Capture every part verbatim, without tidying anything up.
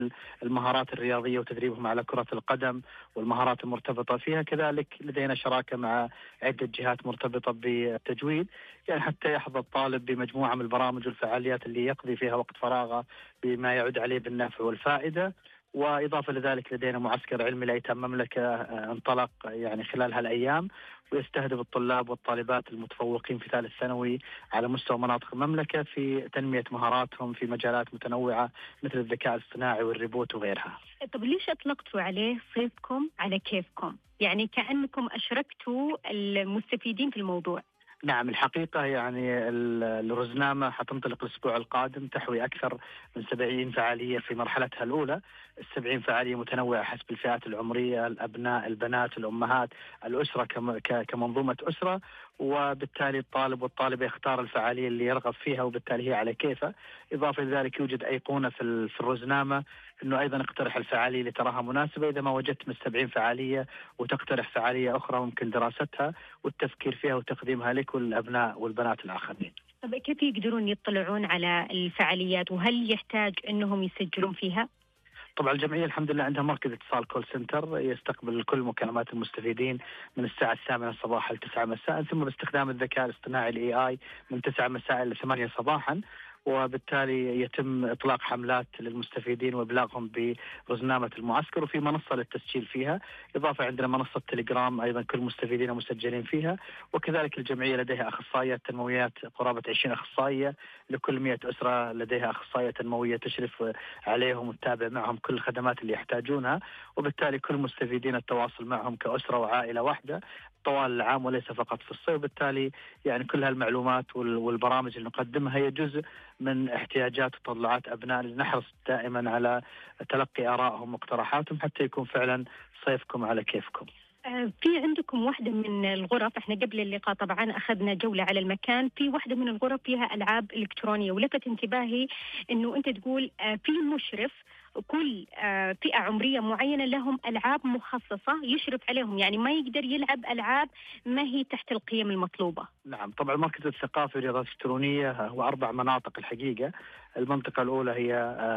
المهارات الرياضية وتدريبهم على كرة القدم والمهارات المرتبطة فيها. كذلك لدينا شراكة مع عدة جهات مرتبطة بالتجويد، يعني حتى يحظى الطالب بمجموعة من البرامج والفعاليات اللي يقضي فيها وقت فراغه بما يعود عليه بالنفع والفائدة. وإضافة لذلك لدينا معسكر علمي لأيتام مملكة انطلق يعني خلال هالأيام، ويستهدف الطلاب والطالبات المتفوقين في ثالث ثانوي على مستوى مناطق المملكة في تنمية مهاراتهم في مجالات متنوعة مثل الذكاء الاصطناعي والريبوت وغيرها. طب ليش أطلقتوا عليه صيفكم على كيفكم؟ يعني كأنكم أشركتوا المستفيدين في الموضوع. نعم، الحقيقة يعني الرزنامة حتنطلق الأسبوع القادم، تحوي أكثر من سبعين فعالية في مرحلتها الأولى. السبعين فعالية متنوعة حسب الفئات العمرية، الأبناء، البنات، الأمهات، الأسرة كمنظومة أسرة، وبالتالي الطالب والطالبة يختار الفعالية اللي يرغب فيها وبالتالي هي على كيفه. إضافة لذلك يوجد أيقونة في الرزنامة أنه أيضا اقترح الفعالية اللي تراها مناسبة. إذا ما وجدت من السبعين فعالية وتقترح فعالية أخرى ممكن دراستها والتفكير فيها وتقديمها لك والأبناء والبنات الآخرين. طب كيف يقدرون يطلعون على الفعاليات، وهل يحتاج أنهم يسجلون فيها؟ طبعا الجمعية الحمد لله عندها مركز اتصال كول سنتر يستقبل كل مكالمات المستفيدين من الساعة الثامنة صباحا لتسعة مساء، ثم باستخدام الذكاء الاصطناعي الاي اي من تسعة مساء إلى ثمانية صباحا، وبالتالي يتم إطلاق حملات للمستفيدين وإبلاغهم برزنامة المعسكر وفي منصة للتسجيل فيها. إضافة عندنا منصة تليجرام أيضا كل مستفيدين مسجلين فيها، وكذلك الجمعية لديها أخصائيات تنمويات قرابة عشرين أخصائية لكل مئة أسرة، لديها أخصائية تنموية تشرف عليهم وتتابع معهم كل الخدمات اللي يحتاجونها، وبالتالي كل مستفيدين التواصل معهم كأسرة وعائلة واحدة طوال العام وليس فقط في الصيف. بالتالي يعني كل هالمعلومات والبرامج اللي نقدمها هي جزء من احتياجات وتطلعات أبنائنا. نحرص دائما على تلقي آرائهم واقتراحاتهم حتى يكون فعلا صيفكم على كيفكم. في عندكم واحدة من الغرف، احنا قبل اللقاء طبعا أخذنا جولة على المكان، في واحدة من الغرف فيها ألعاب إلكترونية، ولفت انتباهي إنه أنت تقول في مشرف كل فئة عمرية معينة لهم ألعاب مخصصة يشرف عليهم، يعني ما يقدر يلعب ألعاب ما هي تحت القيم المطلوبة. نعم طبعا المركز الثقافي والرياضات الإلكترونية هو أربع مناطق الحقيقة. المنطقة الأولى هي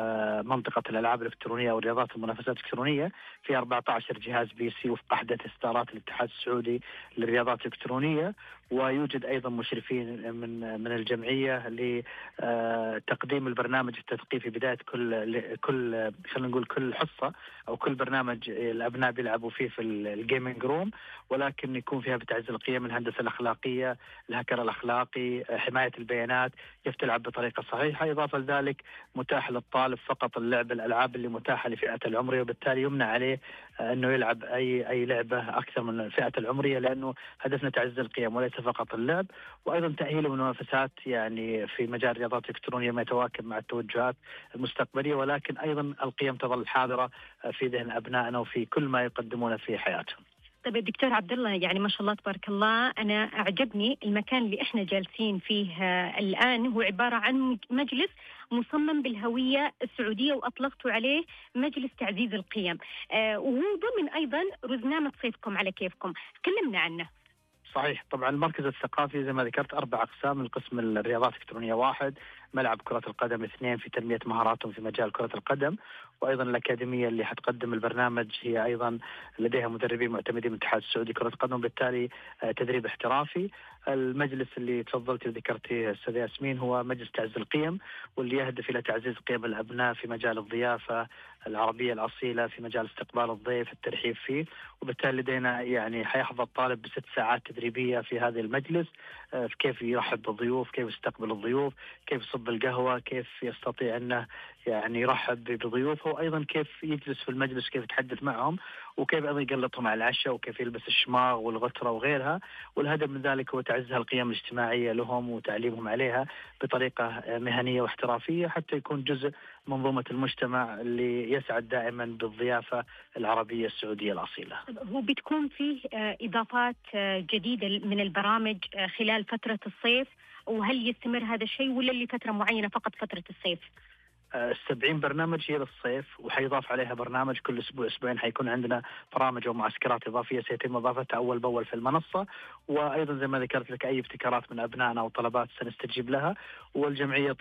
منطقة الألعاب الإلكترونية والرياضات المنافسات الإلكترونية، في أربعة عشر جهاز بي سي وفق أحدث إصدارات الاتحاد السعودي للرياضات الإلكترونية، ويوجد أيضا مشرفين من من الجمعية لتقديم البرنامج التثقيفي بداية كل كل خلينا نقول كل حصة أو كل برنامج الأبناء بيلعبوا فيه في الجيمنج روم، ولكن يكون فيها بتعزيز القيم، الهندسة الأخلاقية، الهكر الأخلاقي، حماية البيانات، كيف تلعب بطريقة صحيحة. إضافة لذلك متاح للطالب فقط اللعب الألعاب اللي متاحة لفئة العمرية، وبالتالي يمنع عليه أنه يلعب أي أي لعبة أكثر من الفئة العمرية، لأنه هدفنا تعزيز القيم وليس فقط اللعب. وأيضا تأهيل المنافسات يعني في مجال الرياضات الإلكترونية ما يتواكب مع التوجهات المستقبلية، ولكن أيضا القيم تظل حاضرة في ذهن أبنائنا وفي كل ما يقدمونه في حياتهم. طيب الدكتور عبد الله، يعني ما شاء الله تبارك الله، أنا أعجبني المكان اللي إحنا جالسين فيه الآن، هو عبارة عن مجلس مصمم بالهوية السعودية وأطلقتوا عليه مجلس تعزيز القيم، آه وهو ضمن أيضا رزنامة صيفكم على كيفكم، كلمنا عنه. صحيح، طبعا المركز الثقافي زي ما ذكرت أربع أقسام. القسم الرياضات الإلكترونية واحد، ملعب كرة القدم اثنين في تنمية مهاراتهم في مجال كرة القدم، وأيضا الأكاديمية اللي حتقدم البرنامج هي أيضا لديها مدربين معتمدين من الاتحاد السعودي كرة القدم، بالتالي تدريب احترافي. المجلس اللي تفضلتي وذكرتيه أستاذ ياسمين هو مجلس تعزيز القيم، واللي يهدف إلى تعزيز قيم الأبناء في مجال الضيافة العربية الأصيلة، في مجال استقبال الضيف، الترحيب فيه. وبالتالي لدينا يعني حيحظى الطالب بست ساعات تدريبية في هذا المجلس، في كيف يرحب بالضيوف، كيف يستقبل الضيوف، كيف يصب القهوة، كيف يستطيع أنه يعني يرحب بضيوفه، وأيضا كيف يجلس في المجلس، كيف يتحدث معهم، وكيف أيضا يقلطهم على العشاء، وكيف يلبس الشماغ والغترة وغيرها. والهدف من ذلك هو تعزيز القيم الاجتماعية لهم وتعليمهم عليها بطريقة مهنية واحترافية حتى يكون جزء منظومة المجتمع اللي يسعد دائما بالضيافة العربية السعودية الأصيلة. هو بتكون فيه إضافات جديدة من البرامج خلال فترة الصيف، وهل يستمر هذا الشيء ولا لفترة معينة فقط فترة الصيف؟ السبعين برنامج هي للصيف، وحيضاف عليها برنامج كل أسبوع أسبوعين. حيكون عندنا برامج ومعسكرات إضافية سيتم إضافتها أول بأول في المنصة، وأيضا زي ما ذكرت لك أي ابتكارات من أبنائنا أو طلبات سنستجيب لها. والجمعية